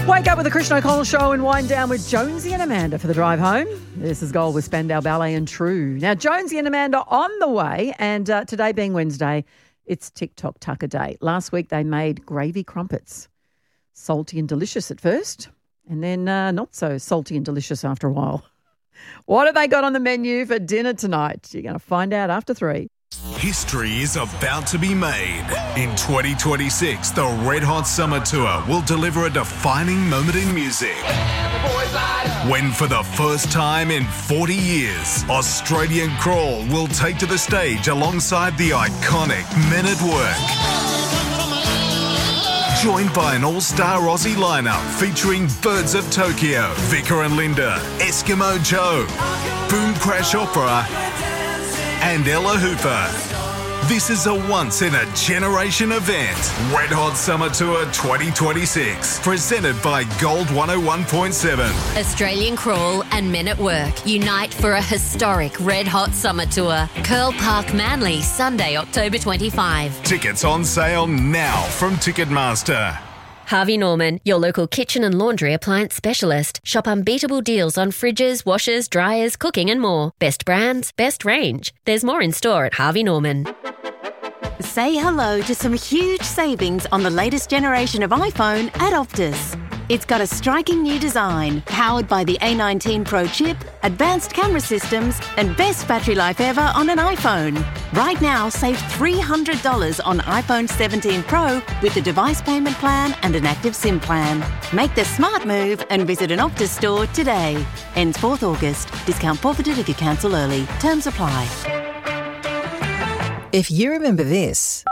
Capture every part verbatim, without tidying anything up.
Wake up with the Christian O'Connell Show and wind down with Jonesy and Amanda for the drive home. This is Gold with Spandau Ballet and True. Now, Jonesy and Amanda on the way, and uh, today being Wednesday, it's TikTok Tucker Day. Last week they made gravy crumpets. Salty and delicious at first, and then uh, not so salty and delicious after a while. What have they got on the menu for dinner tonight? You're going to find out after three. History is about to be made. In twenty twenty-six, the Red Hot Summer Tour will deliver a defining moment in music. When for the first time in forty years, Australian Crawl will take to the stage alongside the iconic Men at Work. Joined by an all-star Aussie lineup featuring Birds of Tokyo, Vicar and Linda, Eskimo Joe, Boom Crash Opera, and Ella Hooper. This is a once-in-a-generation event. Red Hot Summer Tour twenty twenty-six, presented by Gold one oh one point seven. Australian Crawl and Men at Work unite for a historic Red Hot Summer Tour. Curl Park, Manly, Sunday, October twenty-fifth. Tickets on sale now from Ticketmaster. Harvey Norman, your local kitchen and laundry appliance specialist. Shop unbeatable deals on fridges, washers, dryers, cooking and more. Best brands, best range. There's more in store at Harvey Norman. Say hello to some huge savings on the latest generation of iPhone at Optus. It's got a striking new design, powered by the A nineteen Pro chip, advanced camera systems, and best battery life ever on an iPhone. Right now, save three hundred dollars on iPhone seventeen Pro with a device payment plan and an active SIM plan. Make the smart move and visit an Optus store today. Ends fourth August. Discount forfeited if you cancel early. Terms apply. If you remember this,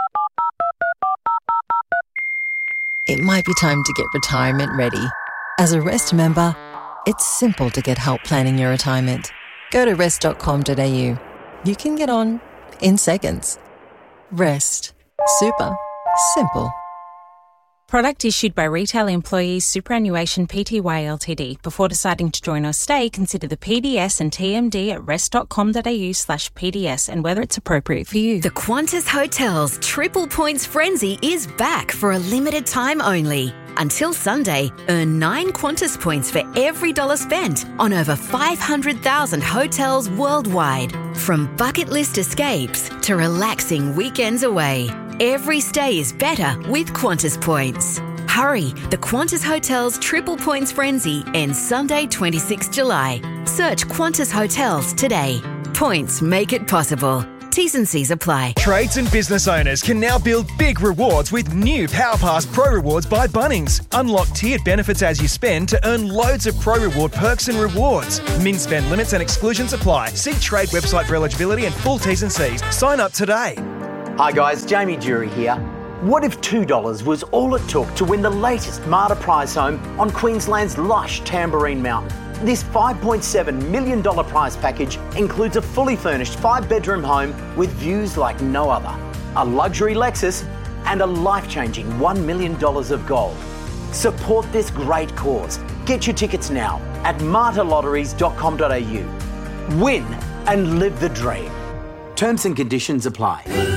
it might be time to get retirement ready. As a Rest member, it's simple to get help planning your retirement. Go to rest dot com dot a u. You can get on in seconds. Rest. Super. Simple. Product issued by Retail Employees Superannuation Pty Ltd. Before deciding to join or stay, consider the P D S and T M D at rest dot com dot a u slash P D S and whether it's appropriate for you. The Qantas Hotels Triple Points Frenzy is back for a limited time only. Until Sunday, earn nine Qantas points for every dollar spent on over five hundred thousand hotels worldwide. From bucket list escapes to relaxing weekends away, every stay is better with Qantas points. Hurry, the Qantas Hotels Triple Points Frenzy ends Sunday, twenty-sixth of July. Search Qantas Hotels today. Points make it possible. T's and C's apply. Trades and business owners can now build big rewards with new PowerPass Pro Rewards by Bunnings. Unlock tiered benefits as you spend to earn loads of Pro Reward perks and rewards. Min spend limits and exclusions apply. See Trade website for eligibility and full T's and C's. Sign up today. Hi guys, Jamie Jury here. What if two dollars was all it took to win the latest Marta prize home on Queensland's lush Tamborine Mountain? This five point seven million dollars prize package includes a fully furnished five-bedroom home with views like no other, a luxury Lexus, and a life-changing one million dollars of gold. Support this great cause. Get your tickets now at marta lotteries dot com dot a u. Win and live the dream. Terms and conditions apply.